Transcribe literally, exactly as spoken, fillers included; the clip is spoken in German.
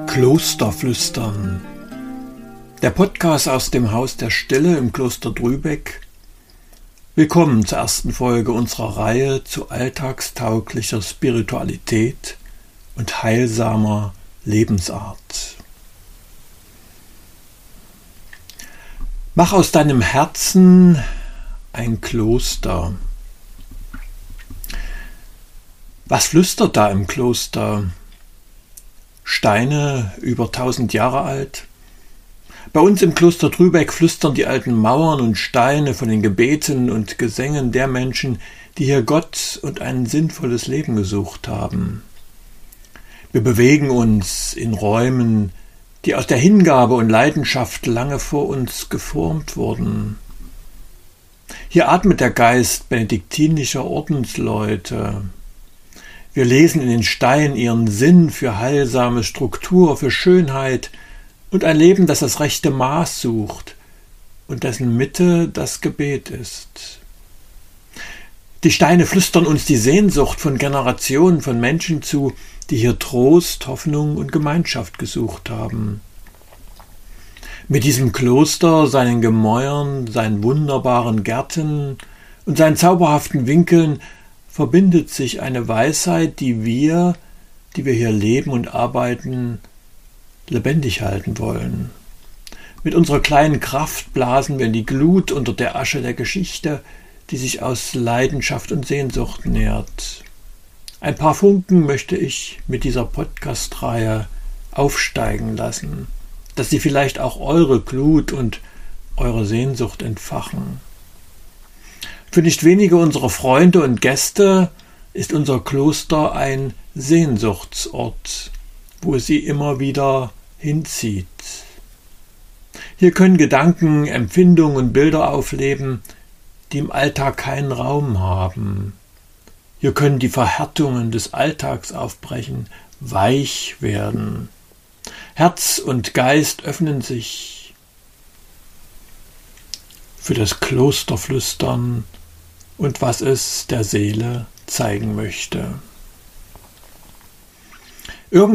Klosterflüstern. Der Podcast aus dem Haus der Stille im Kloster Drübeck. Willkommen zur ersten Folge unserer Reihe zu alltagstauglicher Spiritualität und heilsamer Lebensart. Mach aus deinem Herzen ein Kloster. Was flüstert da im Kloster? Steine über tausend Jahre alt? Bei uns im Kloster Drübeck flüstern die alten Mauern und Steine von den Gebeten und Gesängen der Menschen, die hier Gott und ein sinnvolles Leben gesucht haben. Wir bewegen uns in Räumen, die aus der Hingabe und Leidenschaft lange vor uns geformt wurden. Hier atmet der Geist benediktinischer Ordensleute. Wir lesen in den Steinen ihren Sinn für heilsame Struktur, für Schönheit und ein Leben, das das rechte Maß sucht und dessen Mitte das Gebet ist. Die Steine flüstern uns die Sehnsucht von Generationen von Menschen zu, die hier Trost, Hoffnung und Gemeinschaft gesucht haben. Mit diesem Kloster, seinen Gemäuern, seinen wunderbaren Gärten und seinen zauberhaften Winkeln verbindet sich eine Weisheit, die wir, die wir hier leben und arbeiten, lebendig halten wollen. Mit unserer kleinen Kraft blasen wir in die Glut unter der Asche der Geschichte, die sich aus Leidenschaft und Sehnsucht nährt. Ein paar Funken möchte ich mit dieser Podcast-Reihe aufsteigen lassen, dass sie vielleicht auch eure Glut und eure Sehnsucht entfachen. Für nicht wenige unserer Freunde und Gäste ist unser Kloster ein Sehnsuchtsort, wo es sie immer wieder hinzieht. Hier können Gedanken, Empfindungen und Bilder aufleben, die im Alltag keinen Raum haben. Hier können die Verhärtungen des Alltags aufbrechen, weich werden. Herz und Geist öffnen sich für das Klosterflüstern und was es der Seele zeigen möchte.